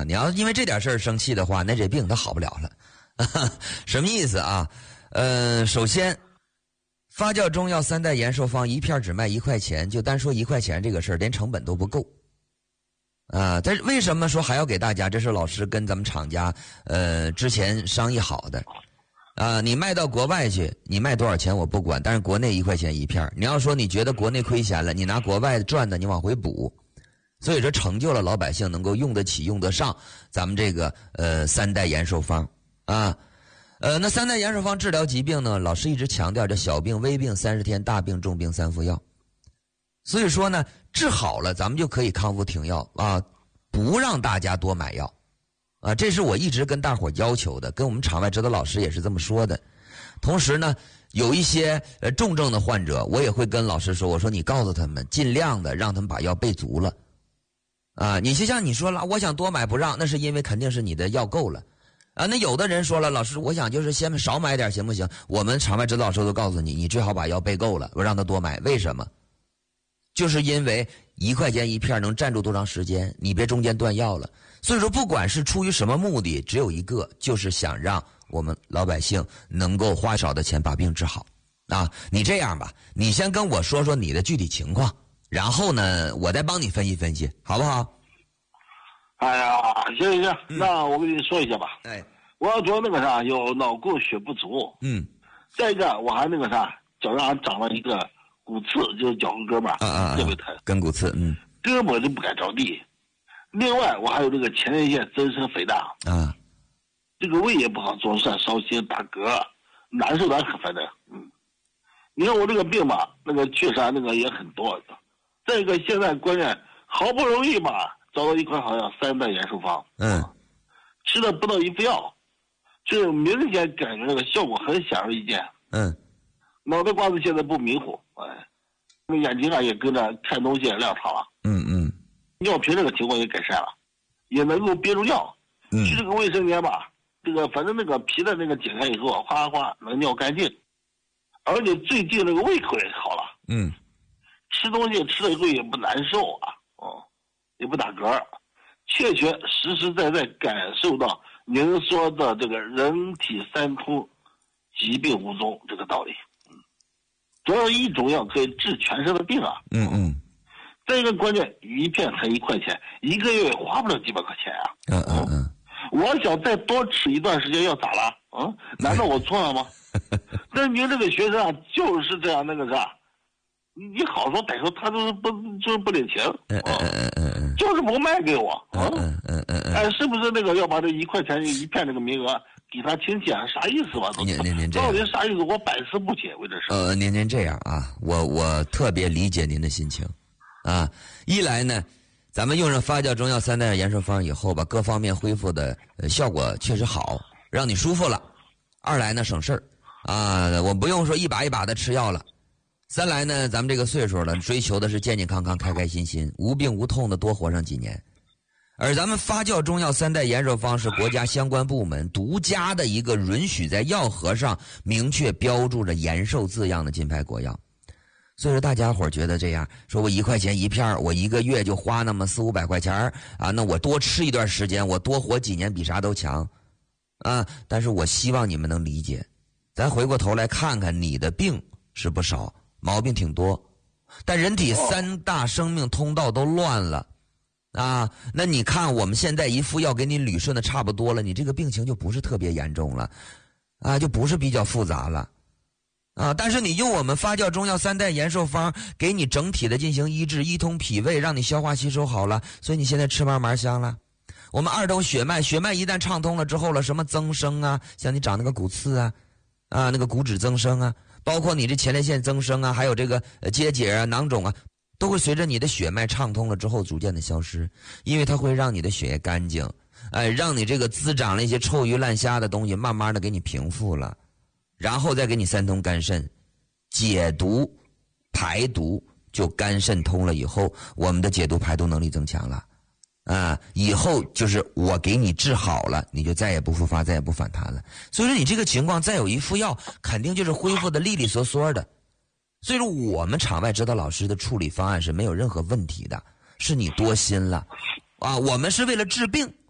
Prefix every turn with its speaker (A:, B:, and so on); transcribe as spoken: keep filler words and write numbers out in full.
A: 啊，你要因为这点事儿生气的话，那这病它好不了了。什么意思啊？呃，首先，发酵中药三代延寿方一片只卖一块钱，就单说一块钱这个事儿，连成本都不够。啊，但是为什么说还要给大家？这是老师跟咱们厂家呃之前商议好的。啊，你卖到国外去，你卖多少钱我不管，但是国内一块钱一片。你要说你觉得国内亏钱了，你拿国外赚的你往回补。所以说成就了老百姓能够用得起用得上咱们这个呃三代延寿方啊。呃那三代延寿方治疗疾病呢，老师一直强调这小病微病三十天，大病重病三服药。所以说呢，治好了咱们就可以康复停药啊，不让大家多买药啊，这是我一直跟大伙要求的，跟我们场外指导老师也是这么说的。同时呢，有一些呃重症的患者，我也会跟老师说，我说你告诉他们尽量的让他们把药备足了。啊，你就像你说了，我想多买不让，那是因为肯定是你的药够了，啊，那有的人说了，老师，我想就是先少买点行不行？我们场外指导老师都告诉你，你最好把药备够了，我让他多买。为什么？就是因为一块钱一片能站住多长时间，你别中间断药了。所以说，不管是出于什么目的，只有一个，就是想让我们老百姓能够花少的钱把病治好。啊，你这样吧，你先跟我说说你的具体情况。然后呢，我再帮你分析分析，好不好？
B: 哎呀，行行行，嗯、那我跟你说一下吧。
A: 哎，
B: 我要主要那个啥，有脑供血不足。
A: 嗯。
B: 再一个，我还那个啥，脚上长了一个骨刺，就是脚后跟吧，
A: 啊啊，
B: 特别疼。
A: 跟骨刺，嗯。
B: 胳膊就不敢着地。另外，我还有这个前列腺增生肥大。
A: 啊。
B: 这个胃也不好，总是烧心打嗝，难受的很，反正，嗯。你看我这个病吧，那个确实那个也很多。再一个，现在关键好不容易吧，找到一款好像三代延寿方，
A: 嗯，
B: 吃了不到一副药，就明显感觉那个效果很显而易见。
A: 嗯，
B: 脑袋瓜子现在不迷糊，哎，那眼睛啊也跟着看东西也亮堂了。
A: 嗯嗯，
B: 尿频这个情况也改善了，也能够憋住尿。
A: 嗯，
B: 去这个卫生间吧，这个反正那个皮的那个解开以后啊，哗哗能尿干净，而且最近那个胃口也好了。
A: 嗯。
B: 吃东西吃了以后也不难受啊，哦，也不打嗝，确确实实在在感受到您说的这个人体三通，疾病无踪这个道理。嗯，主要一种药可以治全身的病啊。
A: 嗯嗯。
B: 再一个关键，一片才一块钱，一个月也花不了几百块钱啊。
A: 嗯嗯嗯。
B: 我想再多吃一段时间要咋了？嗯，难道我错了吗？但是您这个学生啊，就是这样那个啥。你好说歹说，他就是不就是不领情，
A: 嗯嗯嗯嗯嗯，
B: 就是不卖给我，
A: 嗯嗯嗯嗯嗯，
B: 哎，是不是那个要把这一块钱一片那个名额给他亲戚啊？啥意思吧？
A: 您您您这
B: 到底啥意思？我百思不解，为这事。
A: 呃，您您这样啊，我我特别理解您的心情，啊，一来呢，咱们用上发酵中药三代延寿方以后吧，各方面恢复的呃效果确实好，让你舒服了；二来呢，省事儿，啊，我不用说一把一把的吃药了。三来呢，咱们这个岁数了，追求的是健健康康、开开心心、无病无痛的多活上几年。而咱们发酵中药三代延寿方是国家相关部门独家的一个允许在药盒上明确标注着延寿字样的金牌国药。所以说大家伙觉得这样，说我一块钱一片，我一个月就花那么四五百块钱啊，那我多吃一段时间，我多活几年比啥都强啊。但是我希望你们能理解，咱回过头来看看，你的病是不少，毛病挺多，但人体三大生命通道都乱了啊！那你看我们现在一副药给你捋顺的差不多了，你这个病情就不是特别严重了啊，就不是比较复杂了啊。但是你用我们发酵中药三代延寿方给你整体的进行医治，一通脾胃，让你消化吸收好了，所以你现在吃慢慢香了。我们二通血脉，血脉一旦畅通了之后了，什么增生啊，像你长那个骨刺啊啊，那个骨质增生啊，包括你这前列腺增生啊，还有这个结节啊、囊肿啊，都会随着你的血脉畅通了之后逐渐的消失，因为它会让你的血液干净，哎，让你这个滋长了一些臭鱼烂虾的东西慢慢的给你平复了，然后再给你三通肝肾解毒排毒，就肝肾通了以后，我们的解毒排毒能力增强了啊，以后就是我给你治好了，你就再也不复发，再也不反弹了。所以说你这个情况再有一副药，肯定就是恢复的利利索索的。所以说我们场外指导老师的处理方案是没有任何问题的，是你多心了啊！我们是为了治病，